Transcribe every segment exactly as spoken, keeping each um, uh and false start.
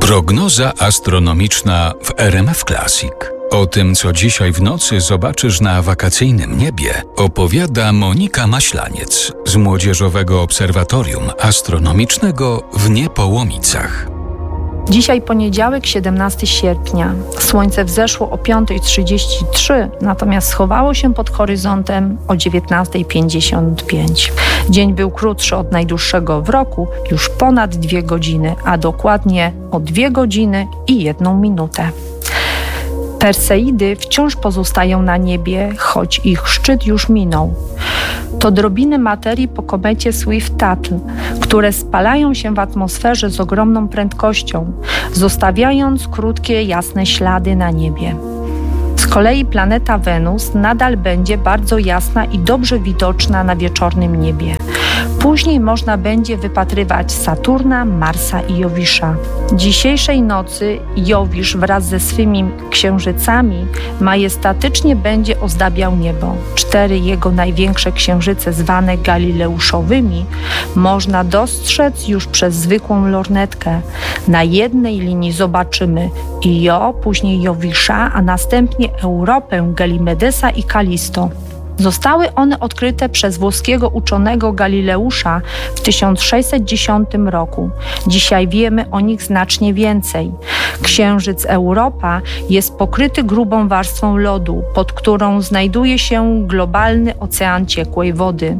Prognoza astronomiczna w R M F Classic. O tym, co dzisiaj w nocy zobaczysz na wakacyjnym niebie, opowiada Monika Maślaniec z Młodzieżowego Obserwatorium Astronomicznego w Niepołomicach. Dzisiaj poniedziałek, siedemnastego sierpnia. Słońce wzeszło o piąta trzydzieści trzy, natomiast schowało się pod horyzontem o dziewiętnasta pięćdziesiąt pięć. Dzień był krótszy od najdłuższego w roku, już ponad dwie godziny, a dokładnie o dwie godziny i jedną minutę. Perseidy wciąż pozostają na niebie, choć ich szczyt już minął. To drobiny materii po komecie Swift-Tuttle, które spalają się w atmosferze z ogromną prędkością, zostawiając krótkie, jasne ślady na niebie. Z kolei planeta Wenus nadal będzie bardzo jasna i dobrze widoczna na wieczornym niebie. Później można będzie wypatrywać Saturna, Marsa i Jowisza. Dzisiejszej nocy Jowisz wraz ze swymi księżycami majestatycznie będzie ozdabiał niebo. Cztery jego największe księżyce, zwane Galileuszowymi, można dostrzec już przez zwykłą lornetkę. Na jednej linii zobaczymy Io, później Jowisza, a następnie Europę, Ganimedesa i Kalisto. Zostały one odkryte przez włoskiego uczonego Galileusza w tysiąc sześćset dziesiątym roku. Dzisiaj wiemy o nich znacznie więcej. Księżyc Europa jest pokryty grubą warstwą lodu, pod którą znajduje się globalny ocean ciekłej wody.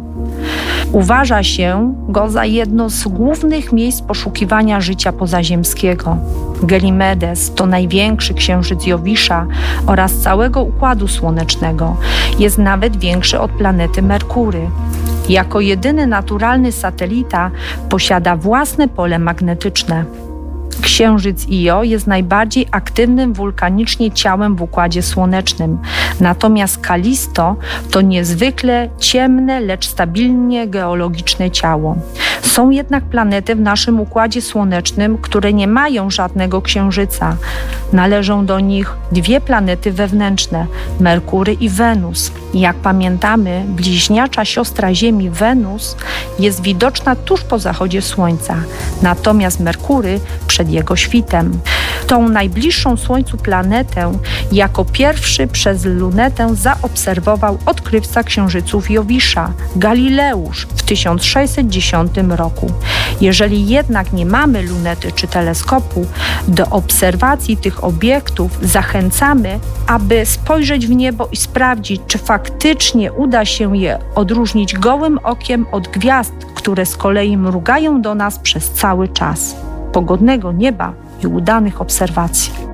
Uważa się go za jedno z głównych miejsc poszukiwania życia pozaziemskiego. Ganymedes to największy księżyc Jowisza oraz całego Układu Słonecznego. Jest nawet większy od planety Merkury. Jako jedyny naturalny satelita posiada własne pole magnetyczne. Księżyc Io jest najbardziej aktywnym wulkanicznie ciałem w Układzie Słonecznym, natomiast Kalisto to niezwykle ciemne, lecz stabilnie geologiczne ciało. Są jednak planety w naszym Układzie Słonecznym, które nie mają żadnego księżyca. Należą do nich dwie planety wewnętrzne, Merkury i Wenus. Jak pamiętamy, bliźniacza siostra Ziemi Wenus jest widoczna tuż po zachodzie Słońca, natomiast Merkury przed jego świtem. Tą najbliższą Słońcu planetę jako pierwszy przez lunetę zaobserwował odkrywca księżyców Jowisza, Galileusz, w tysiąc sześćset dziesiątym roku. Jeżeli jednak nie mamy lunety czy teleskopu, do obserwacji tych obiektów zachęcamy, aby spojrzeć w niebo i sprawdzić, czy faktycznie uda się je odróżnić gołym okiem od gwiazd, które z kolei mrugają do nas przez cały czas. Pogodnego nieba i udanych obserwacji.